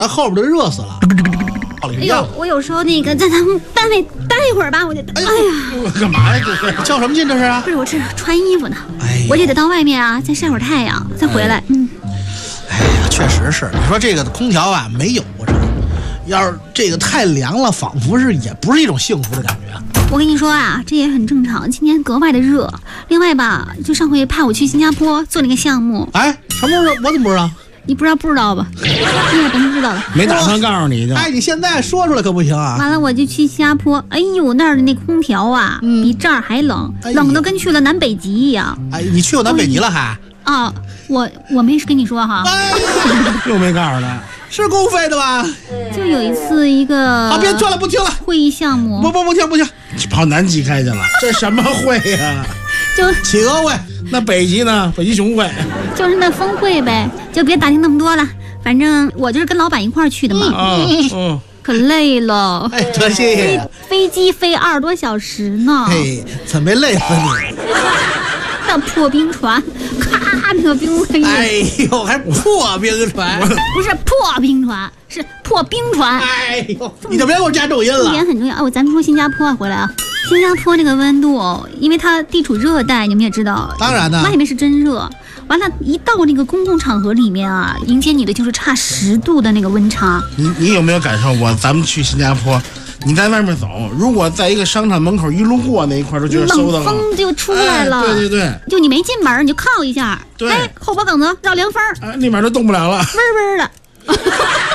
那后边就热死了。 哎呦，我有时候那个在咱们单位待一会儿吧，我就哎呀， 干嘛呀？这是较什么劲这是啊？ 不是，我这穿衣服呢， 哎， 我也得到外面啊，再晒会儿太阳，再回来。 哎呀，确实是，你说这个空调啊没有这，要是这个太凉了，仿佛是也不是一种幸福的感觉。 我跟你说啊，这也很正常，今年格外的热。另外吧，就上回派我去新加坡做那个项目， 哎，什么时候我怎么不知道？ 你不知道吧？你也甭知道了。 没打算告诉你就。 哎，你现在说出来可不行啊！ 完了，我就去新加坡，哎呦，那儿的那空调啊，比这儿还冷，冷的跟去了南北极一样。 哎，你去过南北极了还？ 啊，我没跟你说哈， 又没告诉他， 是公费的吧？ 就有一次一个啊，别听了，不听了， 会议项目， 不听， 跑南极开去了，这什么会呀？ 就企鹅会。 那北极呢？北极熊会， 就是那峰会呗，就别打听那么多了。反正我就是跟老板一块儿去的嘛，可累了。 哎，多谢谢。 飞机飞20多小时呢。 嘿，怎么没累死你？ 那破冰船，咔，那个冰飞。 哎呦，还破冰船？ 不是破冰船，是破冰船。 哎呦，你就别给我加重音了。 这点很重要。哦，咱们说新加坡回来啊。新加坡那个温度，因为它地处热带，你们也知道， 当然呢， 外面是真热。完了，一到那个公共场合里面啊，迎接你的就是差10度的那个温差。 你有没有感受过？咱们去新加坡，你在外面走，如果在一个商场门口一路过那一块，都觉得馊的冷风就出来了。 哎，对， 就你没进门，你就靠一下， 对， 哎，后脖梗子绕凉风， 立马就动不了了， 嗡嗡的。